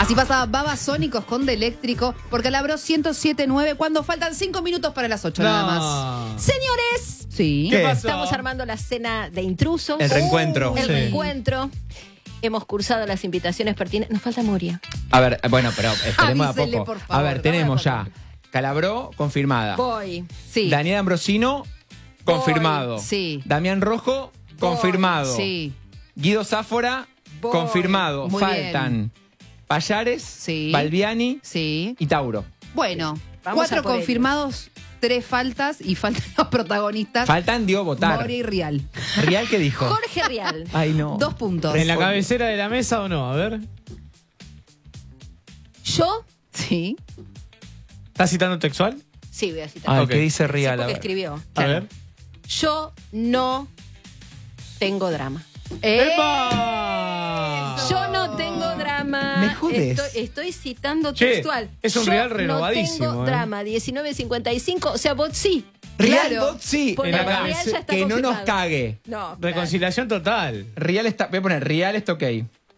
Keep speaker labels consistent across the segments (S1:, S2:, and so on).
S1: Así pasaba Babasónicos con De Eléctrico por Calabró 107.9 cuando faltan 5 minutos para las 8 nada más.
S2: Señores,
S1: Sí.
S3: ¿Qué pasó?
S2: estamos armando la cena de intrusos.
S3: El reencuentro.
S2: El
S3: Sí.
S2: reencuentro. Hemos cursado las invitaciones pertinentes. Nos falta Moria.
S3: A ver, bueno, pero esperemos a
S1: Avísele,
S3: poco.
S1: por favor.
S3: A ver, tenemos ya Calabró, confirmada.
S2: Voy.
S1: Sí.
S3: Daniel Ambrosino, confirmado.
S1: Sí.
S3: Damián Rojo, confirmado.
S1: Sí.
S3: Guido Sáfora,
S2: Voy.
S3: confirmado.
S1: Muy
S3: Faltan Payares,
S1: Sí.
S3: Balbiani
S1: Sí.
S3: y Tauro.
S1: Bueno,
S2: Vamos a
S1: 4
S2: por
S1: confirmados, 3 faltas y faltan los protagonistas.
S3: Faltan, digo, votar.
S1: Moria y Rial.
S3: ¿Rial qué dijo?
S2: Jorge Rial.
S3: Ay, no.
S1: 2 puntos.
S4: ¿En la cabecera de la mesa o no? A ver.
S2: Yo,
S1: Sí.
S4: ¿Estás citando textual?
S2: sí, voy a citar.
S3: Ay,
S4: Ok.
S3: ¿qué dice
S2: Sí,
S3: Rial? A
S2: porque
S3: ver.
S2: escribió.
S4: A
S1: Claro.
S4: ver.
S2: Yo no tengo drama.
S4: ¡Epa!
S2: Yo no tengo drama.
S3: Me jodes.
S2: Estoy citando
S4: Che,
S2: textual.
S4: es un
S2: Yo
S4: Rial renovadísimo,
S2: No tengo
S4: ¿eh?
S2: drama. 19.55. O sea, vos sí.
S3: Rial,
S1: Claro.
S3: vos sí.
S2: Porque
S4: En la
S2: Rial
S4: cabecera-
S2: ya está
S3: Que no nos
S2: confirmado.
S3: cague.
S2: No.
S4: Reconciliación total.
S3: Rial está. Voy a poner Rial está ok.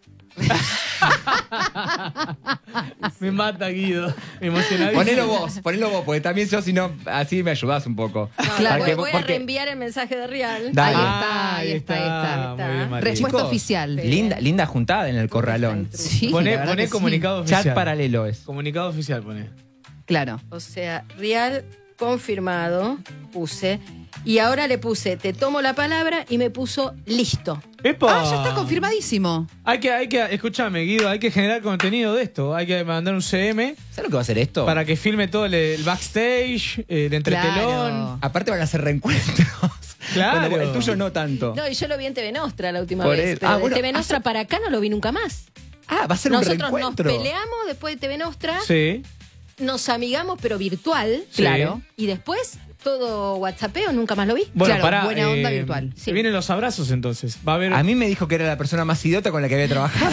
S4: Me mata, Guido. Emocionadísimo.
S3: Ponelo vos, porque también yo, si no, así me ayudás un poco.
S1: Claro.
S2: Claro, voy a reenviar el mensaje de Rial.
S3: Dale.
S1: Ahí está.
S4: Muy bien, Mati.
S1: Respuesta
S3: Chicos,
S1: oficial.
S3: Linda juntada en el corralón.
S1: Sí,
S4: Poné,
S1: la verdad
S4: poné
S1: que sí.
S4: comunicado oficial.
S3: Chat paralelo es.
S4: Comunicado oficial, poné.
S1: Claro.
S2: O sea, Rial confirmado, puse. Y ahora le puse, te tomo la palabra y me puso listo.
S4: ¡Epa!
S1: Ah, ya está confirmadísimo.
S4: Hay que, escúchame, Guido, hay que generar contenido de esto. Hay que mandar un CM
S3: ¿Sabes lo que va a hacer esto?
S4: para que filme todo el backstage, el entretelón.
S1: Claro.
S3: Aparte van a hacer reencuentros.
S4: Claro.
S3: Bueno, el tuyo no tanto.
S2: No, y yo lo vi en TV Nostra la última
S3: Por
S2: vez.
S3: eso.
S2: Pero
S3: Ah,
S2: de
S3: bueno,
S2: TV Nostra para acá no lo vi nunca más.
S3: Ah, va a ser
S2: Nosotros
S3: un
S2: nos
S3: reencuentro.
S2: peleamos después de TV Nostra,
S4: Sí.
S2: nos amigamos pero virtual.
S4: Sí.
S1: Claro.
S2: Y después todo WhatsAppeo, nunca más lo vi.
S4: Bueno,
S1: Claro,
S4: pará,
S1: buena onda virtual.
S4: Se vienen los abrazos entonces. Va a haber.
S3: A mí me dijo que era la persona más idiota con la que había trabajado.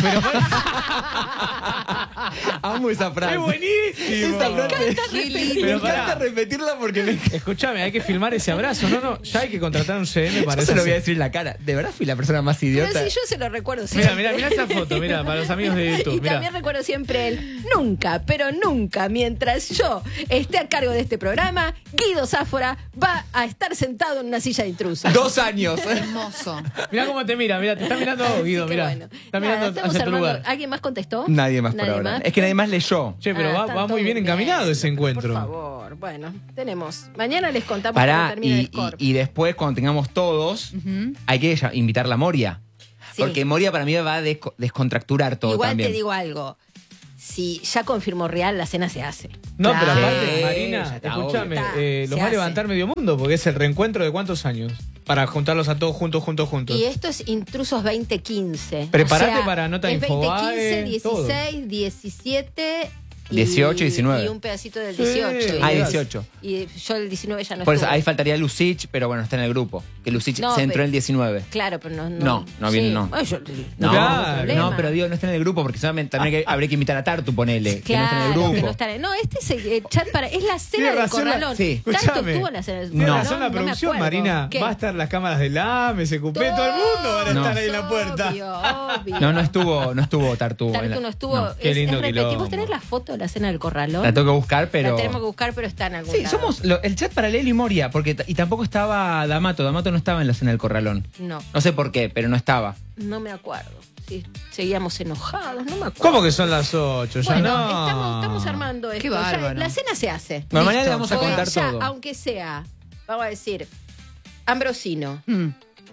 S3: Amo esa frase.
S4: ¡Es buenísimo!
S3: Esa frase.
S1: Qué lindo.
S3: Me
S4: Pero
S3: encanta
S4: pará.
S3: repetirla porque me...
S4: Escúchame, hay que filmar ese abrazo. No, ya hay que contratar un CM para
S3: Yo se
S4: eso.
S3: lo voy a decir en la cara. ¿De verdad fui la persona más
S2: Pero
S3: idiota?
S2: sí, yo se lo recuerdo siempre.
S4: Mira esa foto, mira, para los amigos de
S2: Y
S4: YouTube.
S2: también
S4: Mira.
S2: recuerdo siempre el nunca, pero nunca, mientras yo esté a cargo de este programa, Guido Sáfora va a estar sentado en una silla de intrusos.
S3: 2 años.
S1: Hermoso.
S4: Mira cómo te mira, te está mirando Guido,
S2: Así que
S4: mira.
S2: bueno.
S4: Está
S2: Nada,
S4: mirando
S2: estamos
S4: hacia tu
S2: armando-
S4: lugar.
S2: ¿Alguien más contestó?
S3: Nadie más por ahora.
S2: más?
S3: Es que nadie más leyó.
S4: Che, pero
S2: Ah,
S4: va
S2: están
S4: muy bien
S2: todos
S4: encaminado ese
S2: Por
S4: encuentro.
S2: favor, bueno, tenemos. Mañana les contamos
S3: Pará,
S2: cómo termina el score.
S3: y después, cuando tengamos todos, hay que invitar la Moria.
S2: Sí.
S3: Porque Moria para mí va a descontracturar todo
S2: Igual
S3: también.
S2: te digo algo. Si ya confirmó Real, la cena se hace.
S4: No, pero
S1: Claro.
S4: aparte,
S3: Ya
S4: Marina,
S3: está,
S4: escúchame,
S2: obvio.
S4: los
S2: Se
S4: va a
S2: hace.
S4: levantar medio mundo porque es el reencuentro de cuántos años. Para juntarlos a todos juntos.
S2: Y esto es Intrusos 2015.
S4: Preparate
S2: O sea,
S4: para Nota
S2: es
S4: Infobae,
S2: 2015,
S4: todo.
S2: 16, 17...
S3: 18, 19.
S2: Y un pedacito del
S4: Sí.
S2: 18.
S3: Ah,
S2: Y-
S3: 18.
S2: Y yo el 19 ya no
S3: Por eso,
S2: estuve.
S3: ahí faltaría Lucich, pero bueno, está en el grupo. Que Lucich
S2: No,
S3: se entró
S2: pero-
S3: en el 19.
S2: Claro, pero no...
S3: No viene, no.
S2: Ay, yo-
S3: No,
S4: Claro.
S2: problema.
S3: no, pero digo, no está en el grupo porque solamente también habría que invitar a Tartu, ponele. que no está en el
S2: Claro,
S3: grupo.
S2: que no está en el- No, este es el chat para... Es la cena
S4: Tiene
S2: del
S4: razón la-
S2: corralón.
S3: sí.
S2: Tanto
S4: Escuchame.
S2: estuvo en la cena del
S4: Tiene
S2: corralón,
S4: razón la
S2: no me
S4: producción,
S2: acuerdo.
S4: Marina.
S2: ¿Qué?
S4: Va a estar las cámaras del AME, SQP, todo el mundo van a
S3: No.
S4: estar ahí en la puerta.
S2: Obvio.
S3: No estuvo Tartu. en
S2: Tartu
S3: la-
S2: no estuvo.
S3: no.
S4: Qué lindo
S2: repetido.
S4: quilombo.
S2: ¿Vos tenés la foto de la cena del corralón?
S3: La tengo que buscar, pero.
S2: La tenemos que buscar, pero está en algún
S3: Sí,
S2: lado.
S3: somos el chat paralelo y Moria, porque y tampoco estaba D'Amato. D'Amato no estaba en la cena del corralón.
S2: No,
S3: No sé por qué, pero no estaba.
S2: no me acuerdo. Sí, seguíamos enojados, no me acuerdo.
S4: ¿Cómo que son las 8? Ya
S2: Bueno,
S4: no.
S2: estamos armando esto.
S1: Qué
S2: Ya
S1: bárbaro.
S2: la cena se hace.
S3: Bueno, mañana
S1: Listo.
S3: le vamos a
S2: Porque
S3: contar
S2: ya,
S3: todo.
S2: aunque sea, vamos a decir, Ambrosino,
S1: Mm.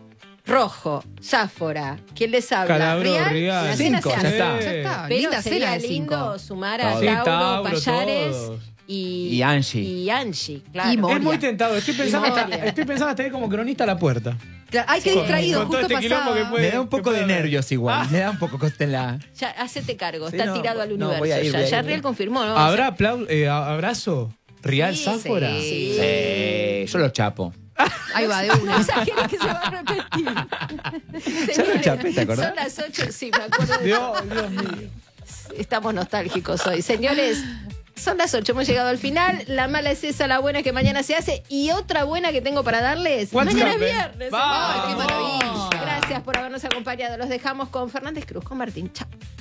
S2: Rojo, Sáfora, ¿quién les habla?
S4: Calabró,
S2: Rial,
S4: Rial.
S2: la cena
S3: 5,
S2: se
S3: ya
S2: hace.
S3: está.
S1: Ya está.
S2: Pero
S1: Linda
S2: sería
S1: cena de
S2: lindo
S1: 5.
S2: sumar a
S3: Todo.
S4: Sí,
S2: Tauro,
S4: Tauro,
S2: Payares
S4: todos.
S3: Y Angie.
S2: Y Angie, claro.
S1: Y Moria.
S4: Es muy tentado. Estoy pensando
S2: Moria.
S4: hasta ahí como cronista a la puerta.
S1: Ay, qué
S2: Sí.
S1: distraído.
S4: Con todo
S1: Justo
S4: este quilombo
S1: pasaba.
S4: que puede-
S3: Me da un poco
S4: puede
S3: de
S4: haber.
S3: nervios igual.
S4: Ah.
S3: Me da un poco costela.
S2: Ya, hacete cargo,
S3: Sí,
S2: está
S3: no,
S2: tirado al
S3: no,
S2: universo.
S3: voy a ir,
S2: ya,
S3: voy a
S2: ya
S3: ir.
S2: Riel confirmó, ¿no?
S4: ¿Habrá abrazo? ¿Real
S2: Sí,
S4: Sáfora?
S1: sí.
S3: Sí, yo lo chapo.
S1: Ahí va, de una.
S2: Esa gente que se va a repetir.
S3: Ya lo chapé, ¿te acordás?
S2: Son las 8, sí, me acuerdo de
S4: Dios mío.
S2: Estamos nostálgicos hoy. Señores, son las 8, hemos llegado al final. La mala es esa, la buena es que mañana se hace. Y otra buena que tengo para darles.
S4: What's
S2: mañana
S4: happened?
S2: es viernes.
S4: Vamos.
S2: Ay, qué
S1: maravilla.
S2: Gracias por habernos acompañado. Los dejamos con Fernández Cruz, con Martín. Chao.